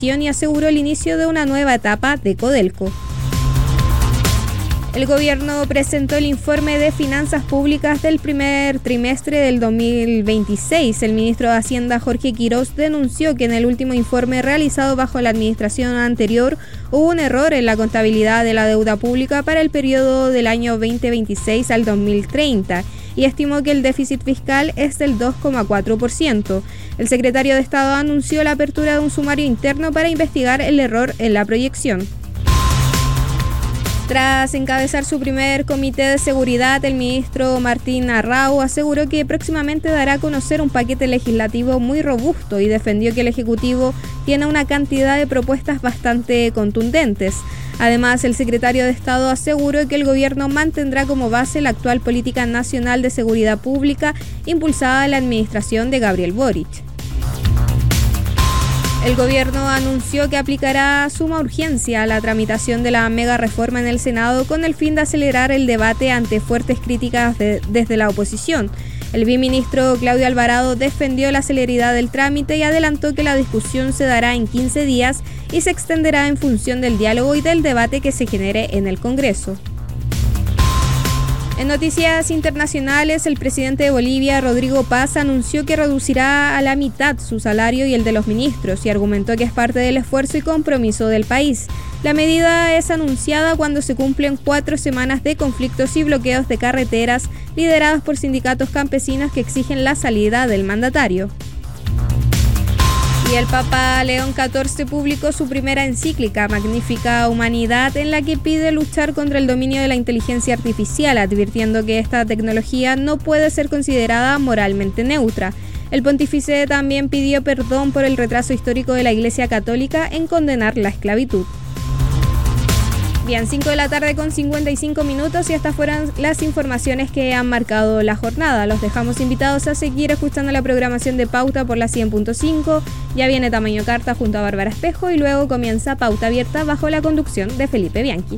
y aseguró el inicio de una nueva etapa de Codelco. El gobierno presentó el informe de finanzas públicas del primer trimestre del 2026. El ministro de Hacienda, Jorge Quirós, denunció que en el último informe realizado bajo la administración anterior hubo un error en la contabilidad de la deuda pública para el periodo del año 2026 al 2030 y estimó que el déficit fiscal es del 2,4%. El secretario de Estado anunció la apertura de un sumario interno para investigar el error en la proyección. Tras encabezar su primer comité de seguridad, el ministro Martín Arrau aseguró que próximamente dará a conocer un paquete legislativo muy robusto y defendió que el Ejecutivo tiene una cantidad de propuestas bastante contundentes. Además, el secretario de Estado aseguró que el gobierno mantendrá como base la actual política nacional de seguridad pública impulsada en la administración de Gabriel Boric. El gobierno anunció que aplicará suma urgencia a la tramitación de la mega reforma en el Senado con el fin de acelerar el debate ante fuertes críticas desde la oposición. El viceministro Claudio Alvarado defendió la celeridad del trámite y adelantó que la discusión se dará en 15 días y se extenderá en función del diálogo y del debate que se genere en el Congreso. En noticias internacionales, el presidente de Bolivia, Rodrigo Paz, anunció que reducirá a la mitad su salario y el de los ministros y argumentó que es parte del esfuerzo y compromiso del país. La medida es anunciada cuando se cumplen 4 semanas de conflictos y bloqueos de carreteras liderados por sindicatos campesinos que exigen la salida del mandatario. Y el Papa León XIV publicó su primera encíclica, Magnificat Humanidad, en la que pide luchar contra el dominio de la inteligencia artificial, advirtiendo que esta tecnología no puede ser considerada moralmente neutra. El pontífice también pidió perdón por el retraso histórico de la Iglesia Católica en condenar la esclavitud. Bien, 5 de la tarde con 55 minutos y estas fueron las informaciones que han marcado la jornada. Los dejamos invitados a seguir escuchando la programación de Pauta por la 100.5. Ya viene Tamaño Carta junto a Bárbara Espejo y luego comienza Pauta Abierta bajo la conducción de Felipe Bianchi.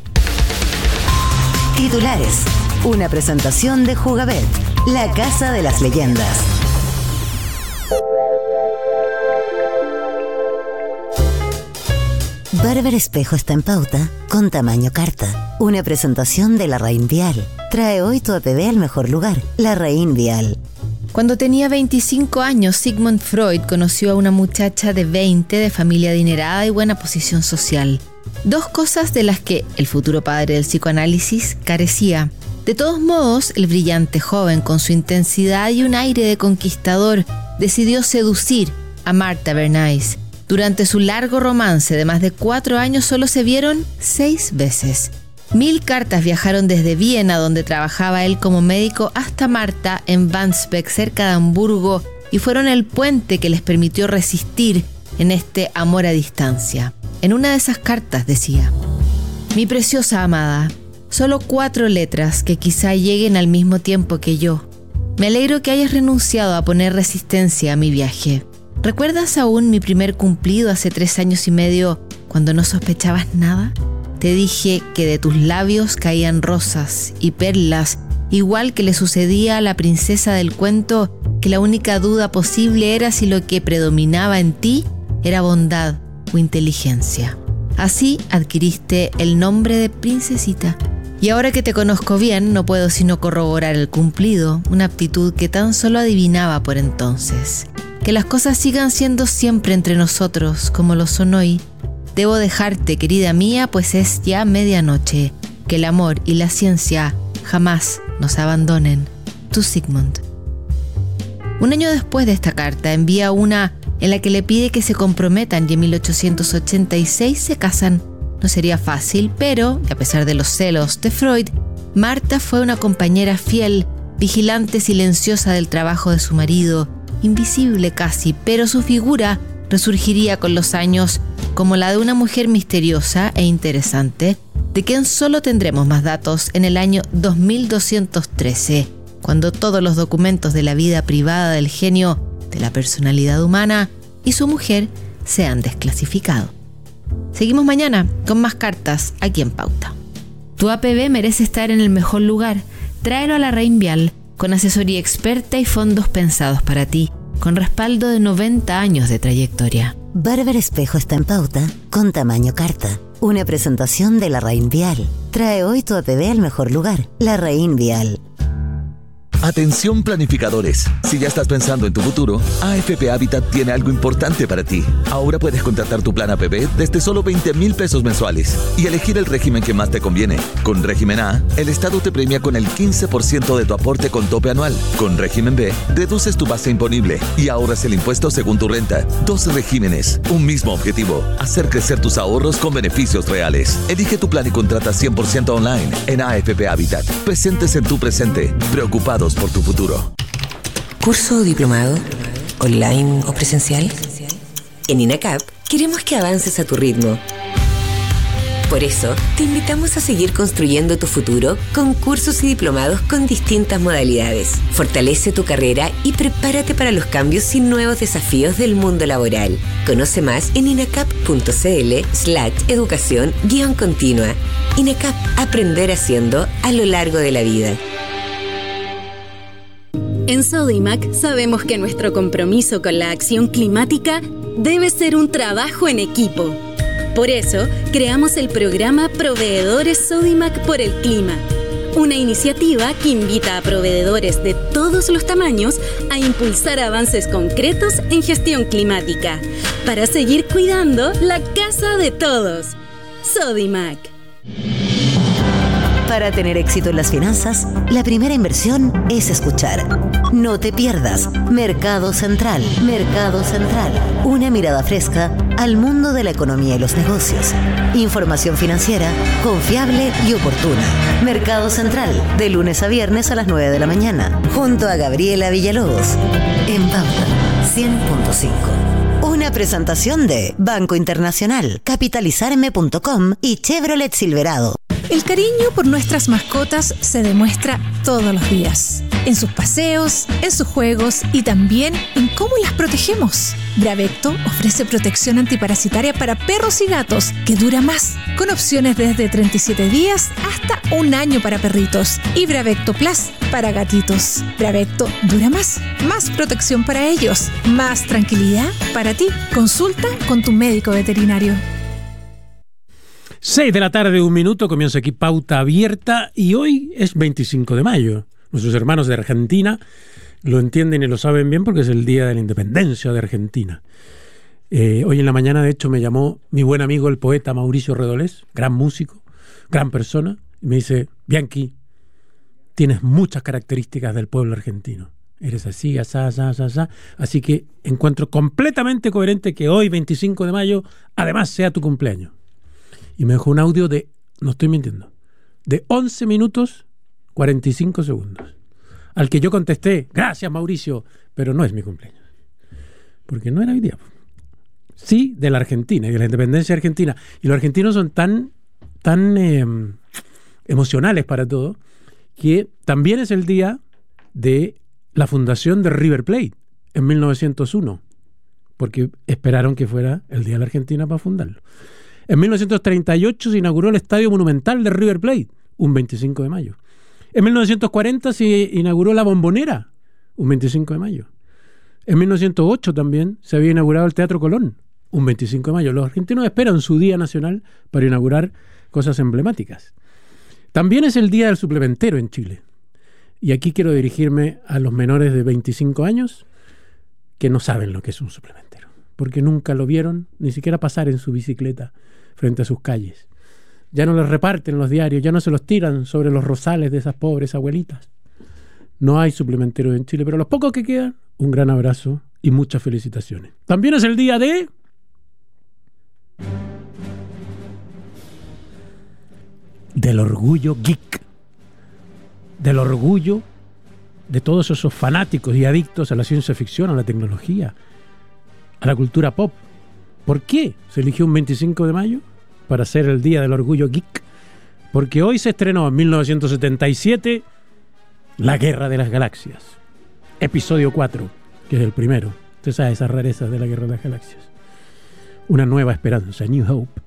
Titulares. Una presentación de Jugabet, la casa de las leyendas. Bárbara Espejo está en Pauta con Tamaño Carta. Una presentación de Larraín Vial. Trae hoy tu APB al mejor lugar, Larraín Vial. Cuando tenía 25 años, Sigmund Freud conoció a una muchacha de 20 de familia adinerada y buena posición social. 2 cosas de las que el futuro padre del psicoanálisis carecía. De todos modos, el brillante joven, con su intensidad y un aire de conquistador, decidió seducir a Martha Bernays. Durante su largo romance de más de 4 años solo se vieron 6 veces. 1000 cartas viajaron desde Viena, donde trabajaba él como médico, hasta Martha en Wandsbek, cerca de Hamburgo, y fueron el puente que les permitió resistir en este amor a distancia. En una de esas cartas decía: mi preciosa amada, solo 4 letras que quizá lleguen al mismo tiempo que yo. Me alegro que hayas renunciado a poner resistencia a mi viaje. ¿Recuerdas aún mi primer cumplido hace 3 años y medio, cuando no sospechabas nada? Te dije que de tus labios caían rosas y perlas, igual que le sucedía a la princesa del cuento, que la única duda posible era si lo que predominaba en ti era bondad o inteligencia. Así adquiriste el nombre de princesita. Y ahora que te conozco bien, no puedo sino corroborar el cumplido, una aptitud que tan solo adivinaba por entonces. Que las cosas sigan siendo siempre entre nosotros como lo son hoy. Debo dejarte, querida mía, pues es ya medianoche. Que el amor y la ciencia jamás nos abandonen. Tu Sigmund. 1 año después de esta carta envía una en la que le pide que se comprometan y en 1886 se casan. No sería fácil, pero, a pesar de los celos de Freud, Martha fue una compañera fiel, vigilante silenciosa del trabajo de su marido, invisible casi, pero su figura resurgiría con los años como la de una mujer misteriosa e interesante, de quien solo tendremos más datos en el año 2213, cuando todos los documentos de la vida privada del genio, de la personalidad humana y su mujer sean desclasificados. Seguimos mañana con más cartas aquí en Pauta. Tu APB merece estar en el mejor lugar. Tráelo a Larraín Vial, con asesoría experta y fondos pensados para ti, con respaldo de 90 años de trayectoria. Barber Espejo está en pauta con tamaño carta. Una presentación de Larraín Vial. Trae hoy tu APB al mejor lugar. Larraín Vial. Atención planificadores, si ya estás pensando en tu futuro, AFP Habitat tiene algo importante para ti. Ahora puedes contratar tu plan APB desde solo 20,000 pesos mensuales y elegir el régimen que más te conviene. Con régimen A, el Estado te premia con el 15% de tu aporte con tope anual. Con régimen B, reduces tu base imponible y ahorras el impuesto según tu renta. 2 regímenes, un mismo objetivo: hacer crecer tus ahorros con beneficios reales. Elige tu plan y contrata 100% online en AFP Habitat. Presentes en tu presente, preocupados por tu futuro. ¿Curso o diplomado? ¿Online o presencial? En INACAP queremos que avances a tu ritmo. Por eso, te invitamos a seguir construyendo tu futuro con cursos y diplomados con distintas modalidades. Fortalece tu carrera y prepárate para los cambios y nuevos desafíos del mundo laboral. Conoce más en inacap.cl/educación-continua. INACAP, aprender haciendo a lo largo de la vida. En Sodimac sabemos que nuestro compromiso con la acción climática debe ser un trabajo en equipo. Por eso, creamos el programa Proveedores Sodimac por el Clima, una iniciativa que invita a proveedores de todos los tamaños a impulsar avances concretos en gestión climática, para seguir cuidando la casa de todos. Sodimac. Para tener éxito en las finanzas, la primera inversión es escuchar. No te pierdas Mercado Central. Mercado Central. Una mirada fresca al mundo de la economía y los negocios. Información financiera confiable y oportuna. Mercado Central, de lunes a viernes a las 9 de la mañana, junto a Gabriela Villalobos. En Pauta 100.5. Una presentación de Banco Internacional, Capitalizarme.com y Chevrolet Silverado. El cariño por nuestras mascotas se demuestra todos los días, en sus paseos, en sus juegos y también en cómo las protegemos. Bravecto ofrece protección antiparasitaria para perros y gatos que dura más, con opciones desde 37 días hasta 1 año para perritos, y Bravecto Plus para gatitos. Bravecto dura más, más protección para ellos, más tranquilidad para ti. Consulta con tu médico veterinario. 6 de la tarde, 1 minuto, comienza aquí Pauta Abierta y hoy es 25 de mayo. Nuestros hermanos de Argentina lo entienden y lo saben bien porque es el día de la independencia de Argentina. Hoy en la mañana, de hecho, me llamó mi buen amigo el poeta Mauricio Redolés, gran músico, gran persona, y me dice: Bianchi, tienes muchas características del pueblo argentino. Eres así, asá, asá, asá, asá. Así que encuentro completamente coherente que hoy, 25 de mayo, además sea tu cumpleaños. Y me dejó un audio de, no estoy mintiendo, de 11 minutos 45 segundos. Al que yo contesté: gracias, Mauricio, pero no es mi cumpleaños. Porque no era hoy día. Sí, de la Argentina y de la independencia argentina. Y los argentinos son tan emocionales para todo, que también es el día de la fundación de River Plate en 1901. Porque esperaron que fuera el día de la Argentina para fundarlo. En 1938 se inauguró el Estadio Monumental de River Plate, un 25 de mayo. En 1940 se inauguró la Bombonera, un 25 de mayo. En 1908 también se había inaugurado el Teatro Colón, un 25 de mayo. Los argentinos esperan su día nacional para inaugurar cosas emblemáticas. También es el día del suplementero en Chile. Y aquí quiero dirigirme a los menores de 25 años que no saben lo que es un suplementero, porque nunca lo vieron ni siquiera pasar en su bicicleta frente a sus calles. Ya no les reparten los diarios, ya no se los tiran sobre los rosales de esas pobres abuelitas. No hay suplementeros en Chile, pero los pocos que quedan, un gran abrazo y muchas felicitaciones. También es el día del orgullo geek, del orgullo de todos esos fanáticos y adictos a la ciencia ficción, a la tecnología, a la cultura pop. ¿Por qué se eligió un 25 de mayo para ser el día del orgullo geek? Porque hoy se estrenó en 1977 La Guerra de las Galaxias, episodio 4, que es el primero. Usted sabe esas rarezas de La Guerra de las Galaxias. Una nueva esperanza, New Hope.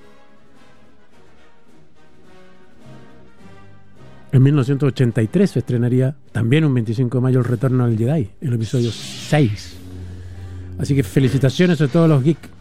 En 1983 se estrenaría también un 25 de mayo El Retorno al Jedi, el episodio 6. Así que felicitaciones a todos los geeks